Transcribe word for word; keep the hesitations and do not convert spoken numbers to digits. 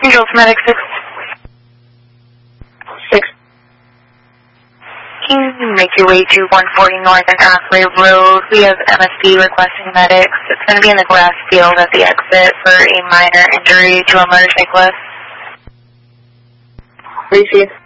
Control for medic six. Six. Can you make your way to one forty North and Pathway Road? We have M S P requesting medics. It's going to be in the grass field at the exit for a minor injury to a motorcyclist. Receive.